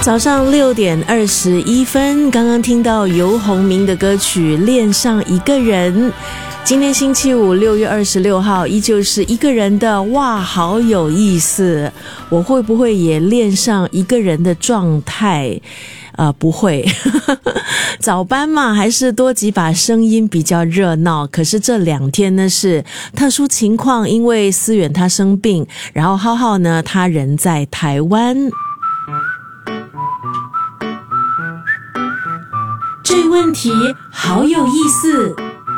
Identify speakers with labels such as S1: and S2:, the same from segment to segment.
S1: 早上6点21分，刚刚听到游鸿明的歌曲《恋上一个人》。今天星期五6月26号，依旧是一个人的，哇，好有意思。我会不会也恋上一个人的状态？不会早班嘛，还是多几把声音比较热闹。可是这2天呢是特殊情况，因为思远他生病，然后浩浩呢他人在台湾。这问题好有意思。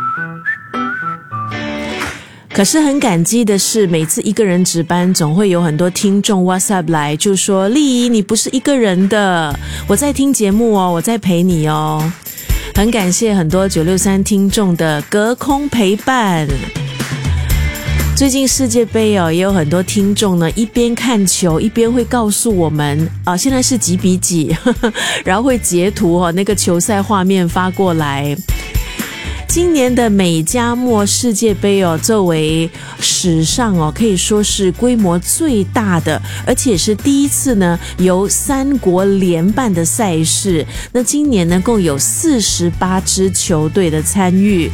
S1: 可是很感激的是，每次一个人值班，总会有很多听众 WhatsApp 来，就说丽姨你不是一个人的，我在听节目哦，我在陪你哦。很感谢很多963听众的隔空陪伴。最近世界杯也有很多听众呢，一边看球一边会告诉我们现在是几比几然后会截图那个球赛画面发过来。今年的美加墨世界杯作为史上可以说是规模最大的，而且是第一次呢由3国联办的赛事。那今年呢共有48支球队的参与。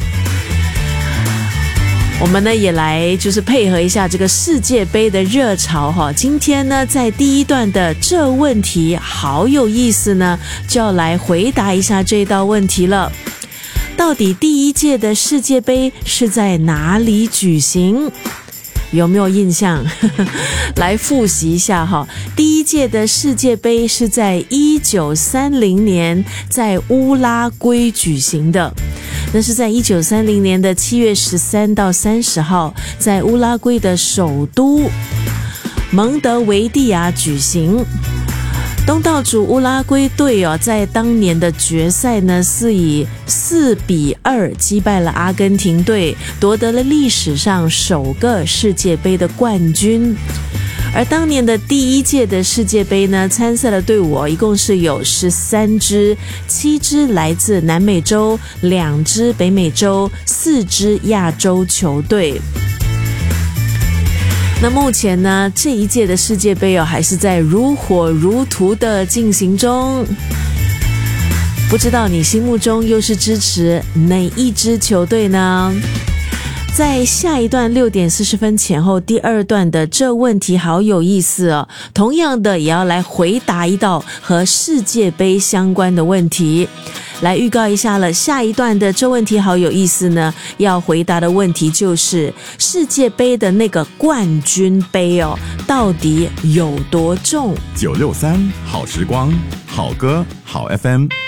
S1: 我们呢也来就是配合一下这个世界杯的热潮今天呢在第一段的这问题好有意思呢，就要来回答一下这道问题了。到底第1届的世界杯是在哪里举行？有没有印象？来复习一下第1届的世界杯是在1930年在乌拉圭举行的。那是在1930年的7月13到30号，在乌拉圭的首都蒙德维地亚举行。东道主乌拉圭队在当年的决赛呢是以4比2击败了阿根廷队，夺得了历史上首个世界杯的冠军。而当年的第1届的世界杯呢，参赛的队伍一共是有13支，7支来自南美洲，2支北美洲，4支亚洲球队。那目前呢，这一届的世界杯还是在如火如荼的进行中。不知道你心目中又是支持哪一支球队呢？在下一段6点40分前后，第2段的这问题好有意思同样的也要来回答一道和世界杯相关的问题。来预告一下了，下一段的这问题好有意思呢，要回答的问题就是世界杯的那个冠军杯到底有多重？
S2: 963好时光，好歌好 FM。